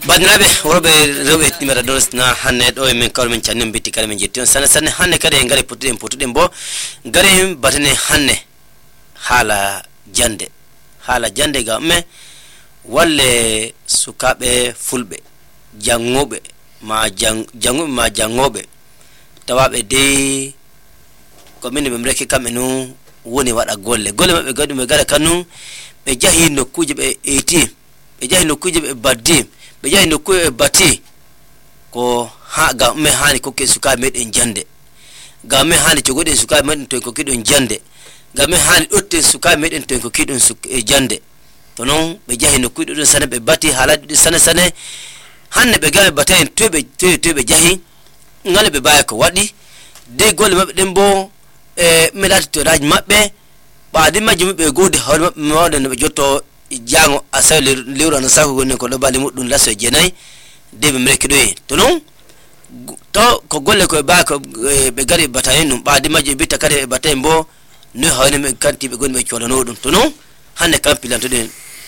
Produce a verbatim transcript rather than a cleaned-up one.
badnabe worbe rewbe timera dorsna hanne do men kawr men channen bitti kala men jetti on sana sana hanne kade ngare potuden potuden bo ngare batane hanne hala jande hala jande ga me walle sukabe fulbe jangobe ma jang jangobe ma jangobe tawabe de ko min be mreke kamenu woni wada golle golle mabbe gadu me gara kanu be jahi nokkuje be eti be jahi nokkuje be baddi be jahi nokkuje bati ko ha ga me hani ko ke suka meden jande ga me hani to gode suka meden to ko kidon jande ga me hani dotte suka meden to ko kidon e jande to non be jahi nokkuje don sana be bati halade sana sana hanne be gabe batayen to be to be jahi ngale be baya ko wadi de golle mabbe den bo e medati to raj mabbe baadi majum be godi hawde mawde no be jotto jango asale lewra no sako gonne ko do bali muddum laso jenay de be mreki do to non to ko golle ko ba ko be gari batayen num baadi majum bitta kade batayen bo no hawne me kanti be gonne be colano dum to non hanne kampilanto den